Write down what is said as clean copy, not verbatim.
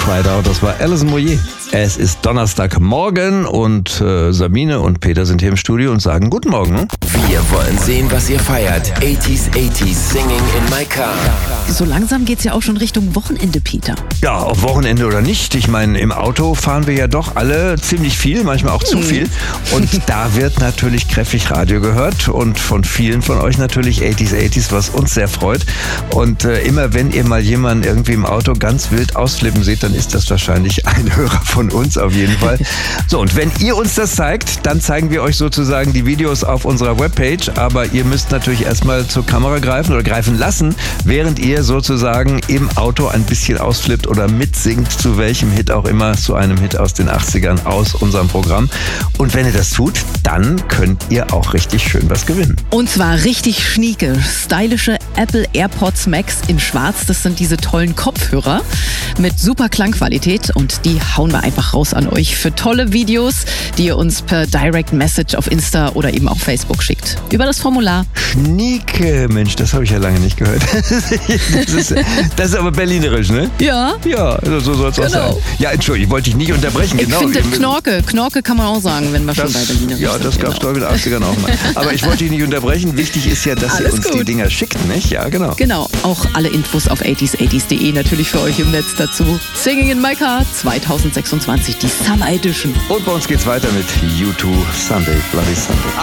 Cried Out, das war Alison Moyet. Es ist Donnerstagmorgen und Sabine und Peter sind hier im Studio und sagen guten Morgen. Ne? Wir wollen sehen, was ihr feiert. 80s, Singing in my car. So langsam geht's ja auch schon Richtung Wochenende, Peter. Ja, ob Wochenende oder nicht. Ich meine, im Auto fahren wir ja doch alle ziemlich viel, manchmal auch zu viel. Und da wird natürlich kräftig Radio gehört und von vielen von euch natürlich 80s, was uns sehr freut. Und immer wenn ihr mal jemanden irgendwie im Auto ganz wild ausflippen seht, dann ist das wahrscheinlich ein Hörer von uns auf jeden Fall. So, und wenn ihr uns das zeigt, dann zeigen wir euch sozusagen die Videos auf unserer Webpage. Aber ihr müsst natürlich erstmal zur Kamera greifen oder greifen lassen, während ihr sozusagen im Auto ein bisschen ausflippt oder mitsingt, zu welchem Hit auch immer, zu einem Hit aus den 80ern aus unserem Programm. Und wenn ihr das tut, dann könnt ihr auch richtig schön was gewinnen. Und zwar richtig schnieke, stylische Apple AirPods Max in schwarz. Das sind diese tollen Kopfhörer mit super Klangqualität und die hauen wir einfach raus an euch für tolle Videos, die ihr uns per Direct Message auf Insta oder eben auch Facebook schickt. Über das Formular. Schnieke, Mensch, das habe ich ja lange nicht gehört. Das ist aber berlinerisch, ne? Ja. Ja, so soll es auch sein. Ja, Entschuldigung, ich wollte dich nicht unterbrechen. Ich finde Knorke. Knorke kann man auch sagen, wenn wir schon bei berlinerisch sind. Ja, das gab es glaube ich in den 80ern auch mal. Aber ich wollte dich nicht unterbrechen. Wichtig ist ja, dass ihr uns die Dinger schickt, nicht? Ja, genau. Genau, auch alle Infos auf 80s80s.de natürlich für euch im Netz dazu. Singing in my car 2026, die Summer Edition. Und bei uns geht's weiter mit U2 Sunday, Bloody Sunday.